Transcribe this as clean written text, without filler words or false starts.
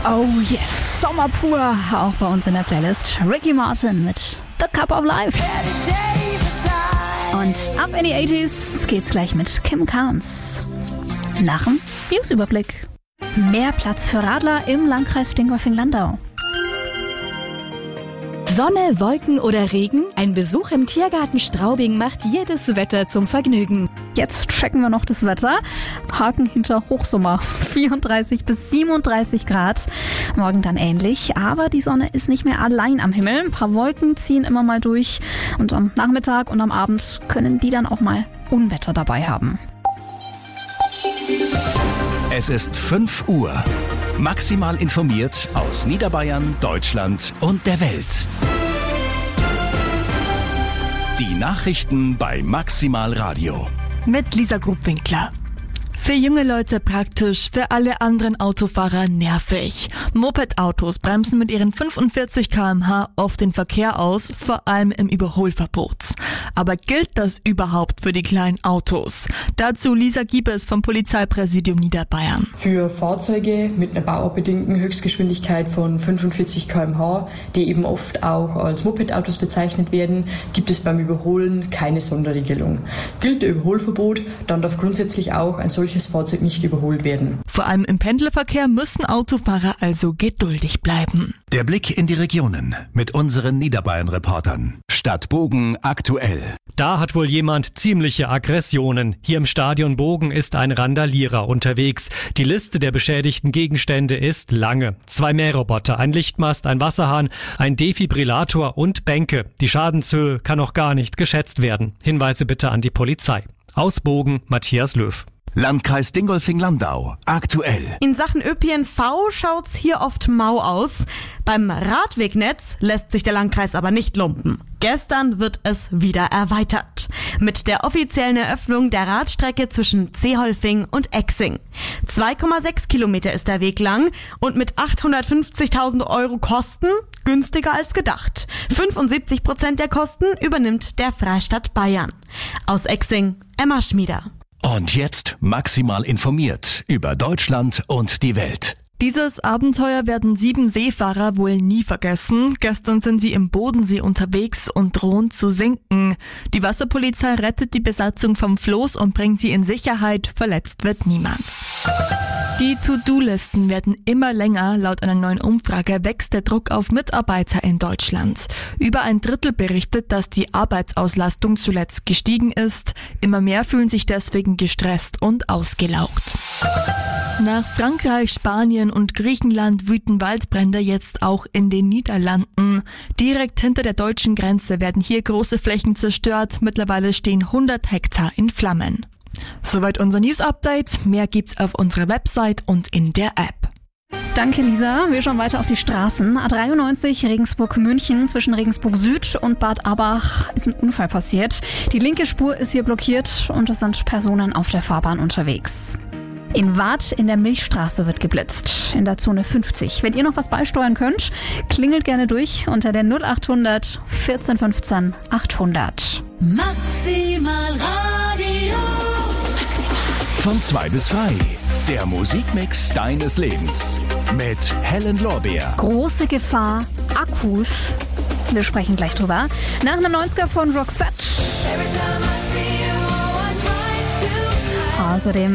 Oh yes, Sommer pur, auch bei uns in der Playlist. Ricky Martin mit The Cup of Life. Und ab in die 80s geht's gleich mit Kim Carnes. Nach dem Newsüberblick. Mehr Platz für Radler im Landkreis Dingolfing-Landau. Sonne, Wolken oder Regen? Ein Besuch im Tiergarten Straubing macht jedes Wetter zum Vergnügen. Jetzt checken wir noch das Wetter. Haken hinter Hochsommer. 34 bis 37 Grad. Morgen dann ähnlich, aber die Sonne ist nicht mehr allein am Himmel. Ein paar Wolken ziehen immer mal durch und am Nachmittag und am Abend können die dann auch mal Unwetter dabei haben. Es ist 5 Uhr. Maximal informiert aus Niederbayern, Deutschland und der Welt. Die Nachrichten bei Maximal Radio. Mit Lisa Grubwinkler. Für junge Leute praktisch, für alle anderen Autofahrer nervig. Moped-Autos bremsen mit ihren 45 km/h oft den Verkehr aus, vor allem im Überholverbot. Aber gilt das überhaupt für die kleinen Autos? Dazu Lisa Giebes vom Polizeipräsidium Niederbayern. Für Fahrzeuge mit einer bauabbedingten Höchstgeschwindigkeit von 45 km/h, die eben oft auch als Moped-Autos bezeichnet werden, gibt es beim Überholen keine Sonderregelung. Gilt der Überholverbot, dann darf grundsätzlich auch ein solches Fahrzeug nicht überholt werden. Vor allem im Pendlerverkehr müssen Autofahrer also geduldig bleiben. Der Blick in die Regionen mit unseren Niederbayern-Reportern. Stadt Bogen aktuell. Da hat wohl jemand ziemliche Aggressionen. Hier im Stadion Bogen ist ein Randalierer unterwegs. Die Liste der beschädigten Gegenstände ist lange. 2 Mähroboter, ein Lichtmast, ein Wasserhahn, ein Defibrillator und Bänke. Die Schadenshöhe kann noch gar nicht geschätzt werden. Hinweise bitte an die Polizei. Aus Bogen, Matthias Löw. Landkreis Dingolfing-Landau aktuell. In Sachen ÖPNV schaut's hier oft mau aus. Beim Radwegnetz lässt sich der Landkreis aber nicht lumpen. Gestern wird es wieder erweitert. Mit der offiziellen Eröffnung der Radstrecke zwischen Zeholfing und Exing. 2,6 Kilometer ist der Weg lang und mit 850.000 Euro Kosten günstiger als gedacht. 75% der Kosten übernimmt der Freistaat Bayern. Aus Exing, Emma Schmieder. Und jetzt maximal informiert über Deutschland und die Welt. Dieses Abenteuer werden 7 Seefahrer wohl nie vergessen. Gestern sind sie im Bodensee unterwegs und drohen zu sinken. Die Wasserpolizei rettet die Besatzung vom Floß und bringt sie in Sicherheit. Verletzt wird niemand. Die To-Do-Listen werden immer länger. Laut einer neuen Umfrage wächst der Druck auf Mitarbeiter in Deutschland. Über ein Drittel berichtet, dass die Arbeitsauslastung zuletzt gestiegen ist. Immer mehr fühlen sich deswegen gestresst und ausgelaugt. Nach Frankreich, Spanien und Griechenland wüten Waldbrände jetzt auch in den Niederlanden. Direkt hinter der deutschen Grenze werden hier große Flächen zerstört. Mittlerweile stehen 100 Hektar in Flammen. Soweit unser News-Update. Mehr gibt's auf unserer Website und in der App. Danke, Lisa. Wir schauen weiter auf die Straßen. A93 Regensburg-München zwischen Regensburg Süd und Bad Abach ist ein Unfall passiert. Die linke Spur ist hier blockiert und es sind Personen auf der Fahrbahn unterwegs. In Waadt in der Milchstraße wird geblitzt, in der Zone 50. Wenn ihr noch was beisteuern könnt, klingelt gerne durch unter der 0800 14 15 800. Maximal Radio. Von 2 bis 3. Der Musikmix deines Lebens. Mit Helen Lorbeer. Große Gefahr, Akkus. Wir sprechen gleich drüber. Nach einem 90er von Roxette. Außerdem